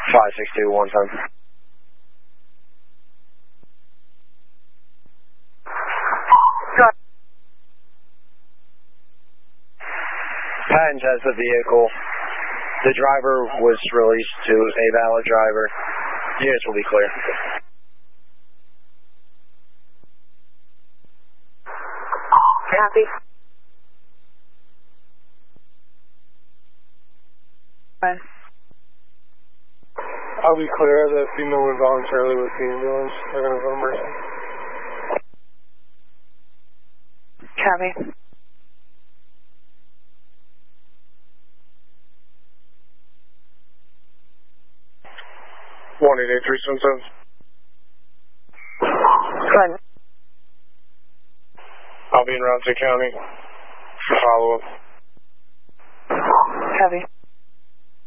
562, 110. Patent test the vehicle. The driver was released to a valid driver. Units will be clear. Copy. Fine. I'll be clear that female went voluntarily with the ambulance. They're going to go to Mercy. Copy. 188-377. Fine. I'll be in Ramsey County for follow-up. Copy.